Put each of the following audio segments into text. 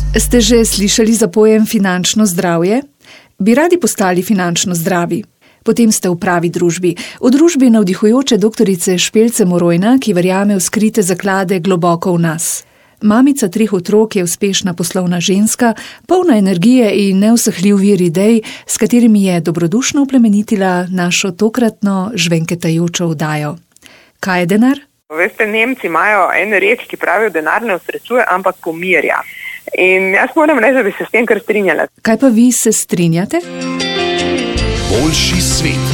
Ste že slišali za pojem finančno zdravje? Bi radi postali finančno zdravi? Potem ste v pravi družbi. V družbi navdihujoče doktorice Špelce Morojna, ki verjame v skrite zaklade globoko v nas. Mamica 3 otrok je uspešna poslovna ženska, polna energije in neusahljiv vir idej, s katerimi je dobrodušno oplemenitila našo tokratno žvenketajočo oddajo. Kaj je denar? Veste, Nemci imajo en rek, ki pravijo, denar ne osrečuje, ampak pomirja. In jaz moram reči, da bi se s tem kar strinjala. Kaj pa vi se strinjate? Boljši svet.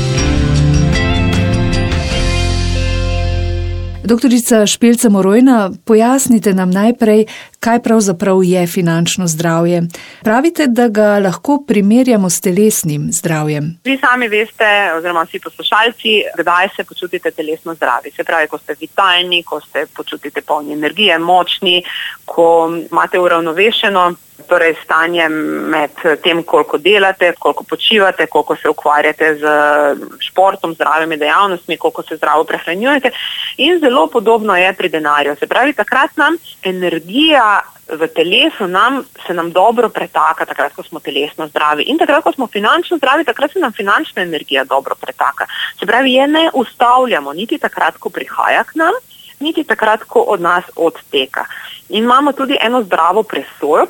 Doktorica Špelca Morojna, pojasnite nam najprej, kaj pravzaprav je finančno zdravje. Pravite, da ga lahko primerjamo s telesnim zdravjem. Vi sami veste, oziroma vsi poslušalci, kdaj se počutite telesno zdravi. Se pravi, ko ste vitalni, ko se počutite polni energije, močni, ko imate uravnovešeno, torej stanje med tem, koliko delate, koliko počivate, koliko se ukvarjate z športom, zdravimi dejavnostmi, koliko se zdravo prehranjujete. In zelo podobno je pri denarju. Se pravi, takrat nam energija v telesu se nam dobro pretaka, takrat, ko smo telesno zdravi. In takrat, ko smo finančno zdravi, takrat se nam finančna energija dobro pretaka. Se pravi, je ne ustavljamo niti takrat, ko prihaja k nam, niti takrat, ko od nas odteka. In imamo tudi eno zdravo presojo,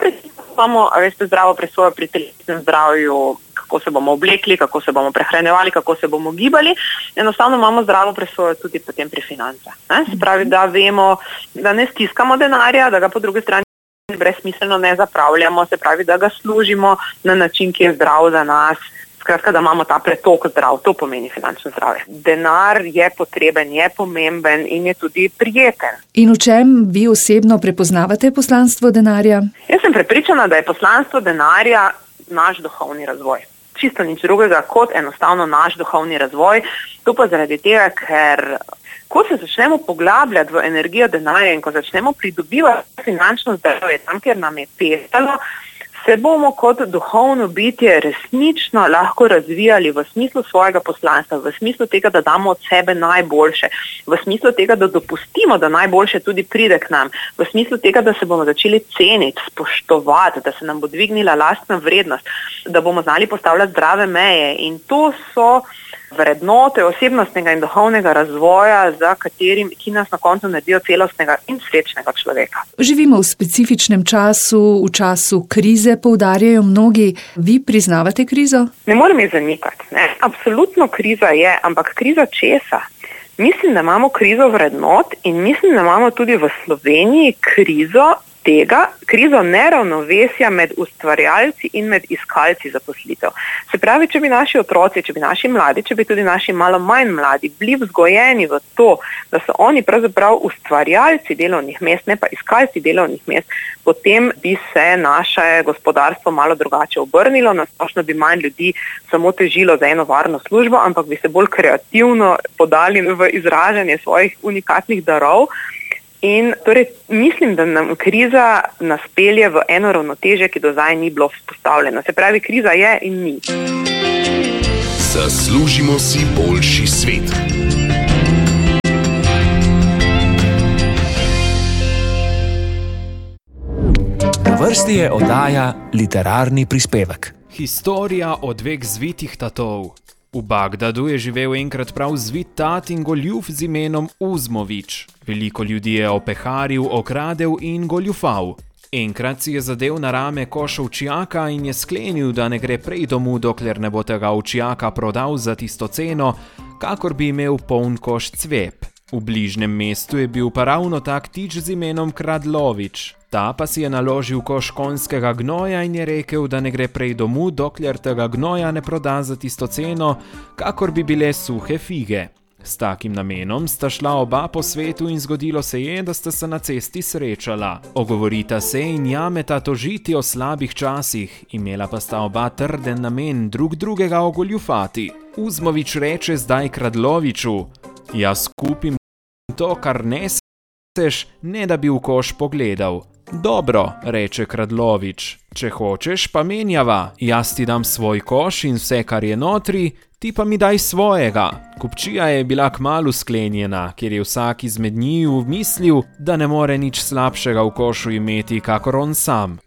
zdravo presojo pri telesnem zdravju, kako se bomo oblekli, kako se bomo prehranjevali, kako se bomo gibali. Enostavno imamo zdravo presojo tudi potem pri financah. Se pravi, da vemo, da ne stiskamo denarja, da ga po drugi strani brezsmiselno ne zapravljamo, se pravi, da ga služimo na način, ki je zdrav za nas. Skratka, da imamo ta pretok zdrav, to pomeni finančno zdravje. Denar je potreben, je pomemben in je tudi prijeten. In v čem vi osebno prepoznavate poslanstvo denarja? Jaz sem prepričana, da je poslanstvo denarja naš duhovni razvoj. Čisto nič drugega kot enostavno naš duhovni razvoj. To pa zaradi tega, ker ko se začnemo poglabljati v energijo denarja in ko začnemo pridobivati finančno zdravje tam, kjer nam je pesalo, se bomo kot duhovno bitje resnično lahko razvijali v smislu svojega poslanstva, v smislu tega, da damo od sebe najboljše, v smislu tega, da dopustimo, da najboljše tudi pride k nam, v smislu tega, da se bomo začeli ceniti, spoštovati, da se nam bo dvignila lastna vrednost, da bomo znali postavljati zdrave meje. In to so vrednote osebnostnega in duhovnega razvoja, ki nas na koncu naredijo celostnega in srečnega človeka. Živimo v specifičnem času, v času krize, poudarjajo mnogi. Vi priznavate krizo? Ne morem je zanikati. Absolutno kriza je, ampak kriza česa? Mislim, da imamo krizo vrednot in mislim, da imamo tudi v Sloveniji krizo neravnovesja med ustvarjalci in med iskalci zaposlitev. Se pravi, če bi naši otroci, če bi naši mladi, če bi tudi naši malo manj mladi bili vzgojeni v to, da so oni pravzaprav ustvarjalci delovnih mest, ne pa iskalci delovnih mest, potem bi se naše gospodarstvo malo drugače obrnilo, nasplošno bi manj ljudi samo težilo za eno varno službo, ampak bi se bolj kreativno podali v izražanje svojih unikatnih darov. In torej mislim, da nam kriza nas pelje v eno ravnotežje, ki do zdaj ni bilo vzpostavljeno. Se pravi, kriza je in ni. Zaslužimo si boljši svet. Na vrsti je oddaja Literarni prispevek. Historija o 2 zvitih tatov. V Bagdadu je živel enkrat prav zvit tat in goljuf z imenom Uzmovič. Veliko ljudi je opeharil, okradel in goljufal. Enkrat si je zadev na rame koš ovčjaka in je sklenil, da ne gre prej domov, dokler ne bo tega ovčjaka prodal za tisto ceno, kakor bi imel poln koš cvep. V bližnjem mestu je bil pa ravno tak tič z imenom Kradlovič. Ta pa si je naložil koš konjskega gnoja in je rekel, da ne gre prej domov, dokler tega gnoja ne proda za tisto ceno, kakor bi bile suhe fige. S takim namenom sta šla oba po svetu in zgodilo se je, da sta se na cesti srečala. Ogovorita se in jameta tožiti o slabih časih, imela pa sta oba trden namen drug drugega ogoljufati. Uzmovič reče zdaj Kradloviču: jaz kupim to, kar neseš, ne da bi v koš pogledal. Dobro, reče Kradlovič, če hočeš, pa menjava, jaz ti dam svoj koš in vse, kar je notri, ti pa mi daj svojega. Kupčija je bila kmalu sklenjena, ker je vsak izmed njiju mislil, da ne more nič slabšega v košu imeti, kakor on sam.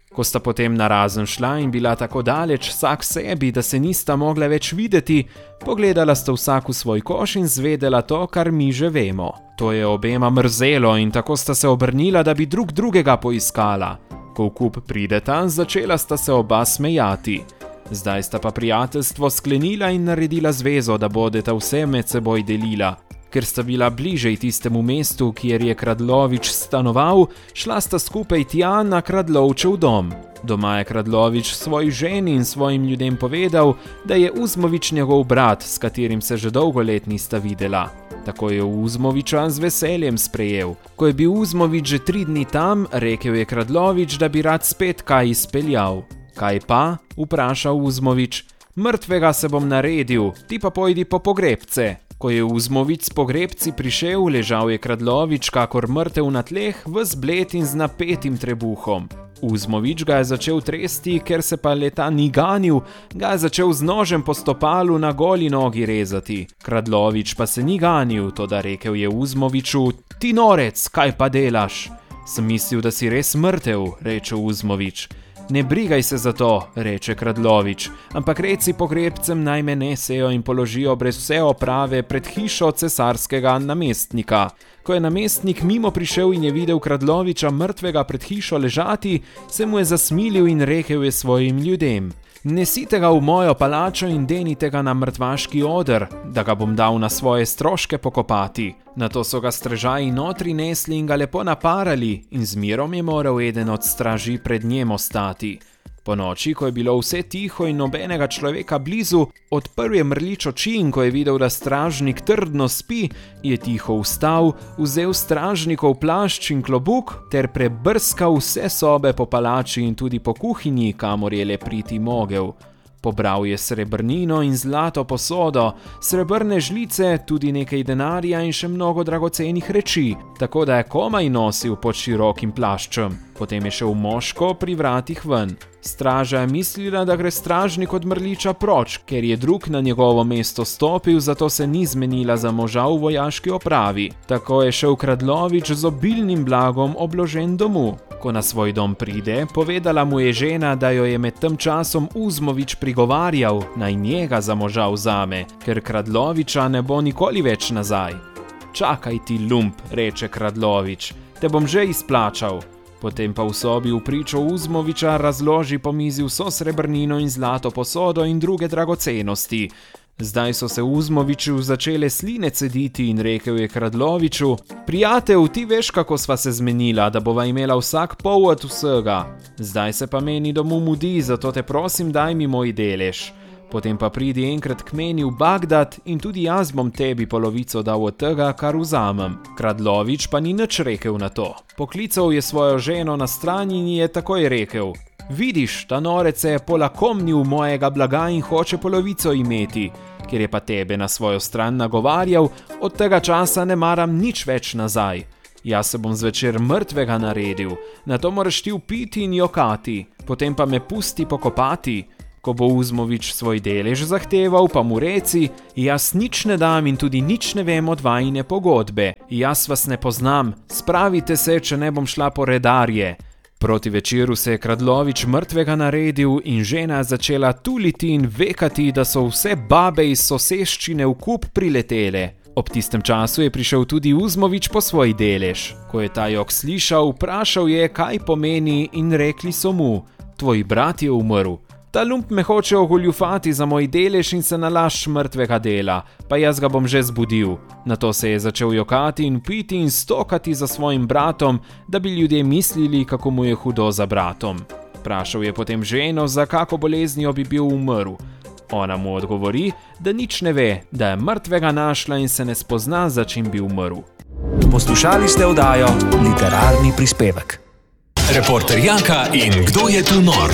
Ko sta potem narazen šla in bila tako daleč vsak sebi, da se nista mogla več videti, pogledala sta vsak v svoj koš in zvedela to, kar mi že vemo. To je obema mrzelo in tako sta se obrnila, da bi drug drugega poiskala. Ko v kup prideta, začela sta se oba smejati. Zdaj sta pa prijateljstvo sklenila in naredila zvezo, da bodeta vse med seboj delila. Ker sta bila bližej tistemu mestu, kjer je Kradlovič stanoval, šla sta skupaj tja na Kradlovčev dom. Doma je Kradlovič svoji ženi in svojim ljudem povedal, da je Uzmovič njegov brat, s katerim se že dolgo let nista videla. Tako je Uzmoviča z veseljem sprejel. Ko je bil Uzmovič že 3 dni tam, rekel je Kradlovič, da bi rad spet kaj izpeljal. Kaj pa? Vprašal Uzmovič. Mrtvega se bom naredil, ti pa pojdi po pogrebce. Ko je Uzmovič s pogrebci prišel, ležal je Kradlovič kakor mrtev na tleh, ves bled in z napetim trebuhom. Uzmovič ga je začel tresti, ker se pa leta ni ganil, ga je začel z nožem po stopalu na goli nogi rezati. Kradlovič pa se ni ganil, toda rekel je Uzmoviču: "Ti norec, kaj pa delaš?" "Sem mislil, da si res mrtev," reče Uzmovič. "Ne brigaj se za to," reče Kradlovič, "ampak reci pogrebcem naj me nesejo in položijo brez vse oprave pred hišo cesarskega namestnika." Ko je namestnik mimo prišel in je videl Kradloviča mrtvega pred hišo ležati, se mu je zasmilil in rekel je svojim ljudem: "Nesite ga v mojo palačo in denite ga na mrtvaški oder, da ga bom dal na svoje stroške pokopati." Nato so ga strežaji notri nesli in ga lepo naparali in z mirom je moral eden od straži pred njem ostati. Po noči, ko je bilo vse tiho in nobenega človeka blizu, odprl je mrlič oči in ko je videl, da stražnik trdno spi, je tiho vstal, vzel stražnikov plašč in klobuk ter prebrskal vse sobe po palači in tudi po kuhinji, kamor je le priti mogel. Pobral je srebrnino in zlato posodo, srebrne žlice, tudi nekaj denarja in še mnogo dragocenih reči, tako da je komaj nosil pod širokim plaščem. Potem je šel moško pri vratih ven. Straža je mislila, da gre stražnik od mrliča proč, ker je drug na njegovo mesto stopil, zato se ni zmenila za moža v vojaški opravi. Tako je šel Kradlovič z obilnim blagom obložen domu. Ko na svoj dom pride, povedala mu je žena, da jo je med tem časom Uzmovič prigovarjal, naj njega za moža vzame, ker Kradloviča ne bo nikoli več nazaj. "Čakaj ti, lump," reče Kradlovič, "te bom že izplačal." Potem pa v sobi v pričo Uzmoviča razloži po mizi vso srebrnino in zlato posodo in druge dragocenosti. Zdaj so se Uzmoviču začele sline cediti in rekel je Kradloviču: "Prijatelj, ti veš, kako sva se zmenila, da bova imela vsak pol od vsega. Zdaj se pa meni domu mudi, zato te prosim, daj mi moj delež. Potem pa pridi enkrat k meni v Bagdad in tudi jaz bom tebi polovico dal od tega, kar vzamem." Kradlovič pa ni nič rekel na to. Poklical je svojo ženo na stran in je takoj rekel: "Vidiš, ta norec se je polakomnil mojega blaga in hoče polovico imeti. Ker je pa tebe na svojo stran nagovarjal, od tega časa ne maram nič več nazaj. Jaz se bom zvečer mrtvega naredil, nato moraš ti upiti in jokati, potem pa me pusti pokopati. Ko bo Uzmovič svoj delež zahteval, pa mu reci: jaz nič ne dam in tudi nič ne vem od vajine pogodbe. Jaz vas ne poznam, spravite se, če ne bom šla po redarje." Proti večeru se je Kradlovič mrtvega naredil in žena začela tuliti in vekati, da so vse babe iz soseščine v kup priletele. Ob tistem času je prišel tudi Uzmovič po svoj delež. Ko je ta jok slišal, vprašal je, kaj pomeni, in rekli so mu: "Tvoj brat je umrl. Ta lump me hoče ogoljufati za moj delež in se nalašč mrtvega dela, pa jaz ga bom že zbudil." Nato se je začel jokati in piti in stokati za svojim bratom, da bi ljudje mislili, kako mu je hudo za bratom. Vprašal je potem ženo, za kako boleznijo bi bil umrl. Ona mu odgovori, da nič ne ve, da je mrtvega našla in se ne spozna, za čim bi umrl. Poslušali ste oddajo Literarni prispevek. Reporter Janka in Kdo je tu nor?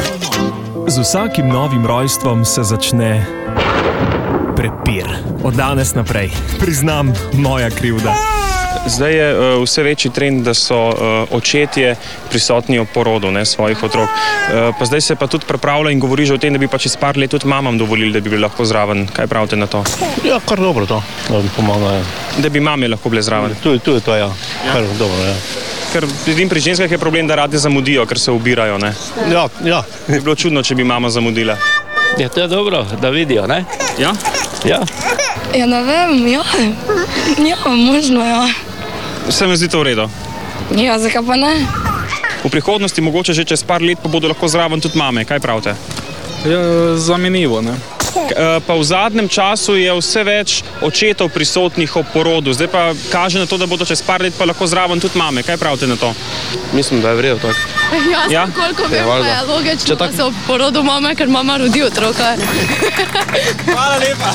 Z vsakim novim rojstvom se začne prepir. Od danes naprej. Priznam, moja krivda. Zdaj je vse večji trend, da so očetje prisotni ob porodu svojih otrok. Pa zdaj se pa tudi pripravlja in govori že o tem, da bi pa čez par let tudi mamam dovolili, da bi bili lahko zraven. Kaj pravite na to? Ja, kar dobro to, da bi pomagajo. Da bi mame lahko bile zraven? Tu je to, ja. Kar dobro, ja. ker vidim pri ženskah je problem, da radi zamudijo, ker se ubirajo, ne? Ja. Bi bilo čudno, če bi mama zamudila. Ja, to je dobro, da vidijo, ne? Ja? Ja. Ja, ne vem, ja, možno, ja. Se mi zdi to v redu. Ja, zakaj pa ne? V prihodnosti, mogoče že čez par let, pa bodo lahko zraven tudi mame. Kaj pravite? Ja, zamenljivo, ne? Pa v zadnjem času je vse več očetov prisotnih ob porodu. Zdaj pa kaže na to, da bodo čez par let pa lahko zraven tudi mame. Kaj pravite na to? Mislim, da je v redu tako. Jasno, koliko vem, pa je logično, da se ob porodu mame, ker mama rodi otroka. Hvala lepa.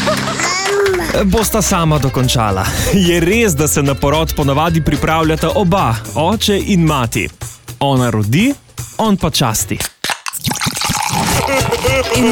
Bosta sama dokončala. Je res, da se na porod ponavadi pripravljata oba, oče in mati. Ona rodi, on pa časti.